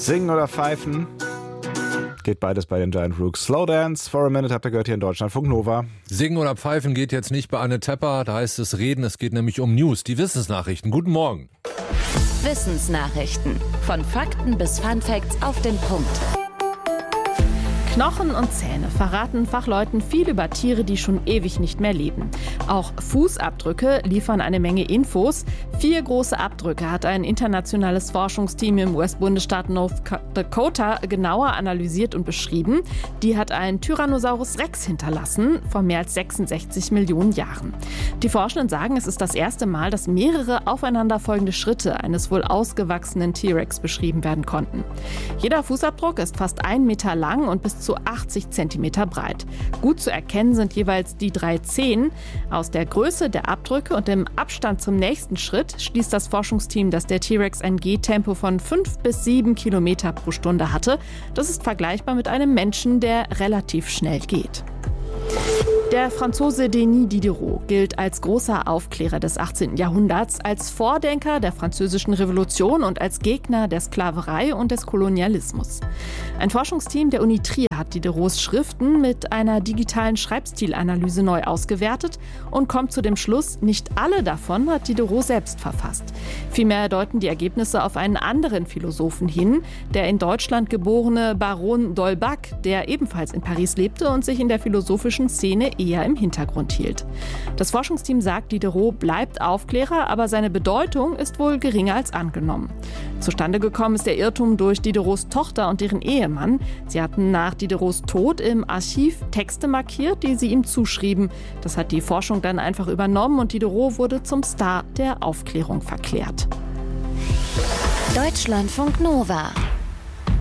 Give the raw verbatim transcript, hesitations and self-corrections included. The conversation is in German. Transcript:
Singen oder pfeifen? Geht beides bei den Giant Rooks. Slow Dance for a Minute habt ihr gehört hier in Deutschlandfunk Nova. Singen oder pfeifen geht jetzt nicht bei Anne Tepper, da heißt es reden, es geht nämlich um News, die Wissensnachrichten. Guten Morgen. Wissensnachrichten. Von Fakten bis Funfacts auf den Punkt. Knochen und Zähne verraten Fachleuten viel über Tiere, die schon ewig nicht mehr leben. Auch Fußabdrücke liefern eine Menge Infos. Vier große Abdrücke hat ein internationales Forschungsteam im U S-Bundesstaat North Dakota genauer analysiert und beschrieben. Die hat ein Tyrannosaurus Rex hinterlassen vor mehr als sechsundsechzig Millionen Jahren. Die Forschenden sagen, es ist das erste Mal, dass mehrere aufeinanderfolgende Schritte eines wohl ausgewachsenen T-Rex beschrieben werden konnten. Jeder Fußabdruck ist fast ein Meter lang und bis zu achtzig Zentimeter breit. Gut zu erkennen sind jeweils die drei Zehen. Aus der Größe der Abdrücke und dem Abstand zum nächsten Schritt schließt das Forschungsteam, dass der T-Rex ein Gehtempo von fünf bis sieben Kilometer pro Stunde hatte. Das ist vergleichbar mit einem Menschen, der relativ schnell geht. Der Franzose Denis Diderot gilt als großer Aufklärer des achtzehnten Jahrhunderts, als Vordenker der Französischen Revolution und als Gegner der Sklaverei und des Kolonialismus. Ein Forschungsteam der Uni Trier hat Diderots Schriften mit einer digitalen Schreibstilanalyse neu ausgewertet und kommt zu dem Schluss, nicht alle davon hat Diderot selbst verfasst. Vielmehr deuten die Ergebnisse auf einen anderen Philosophen hin, der in Deutschland geborene Baron d'Holbach, der ebenfalls in Paris lebte und sich in der philosophischen Szene eher im Hintergrund hielt. Das Forschungsteam sagt, Diderot bleibt Aufklärer, aber seine Bedeutung ist wohl geringer als angenommen. Zustande gekommen ist der Irrtum durch Diderots Tochter und deren Ehemann. Sie hatten nach Diderots Tod im Archiv Texte markiert, die sie ihm zuschrieben. Das hat die Forschung dann einfach übernommen und Diderot wurde zum Star der Aufklärung verklärt. Deutschlandfunk Nova.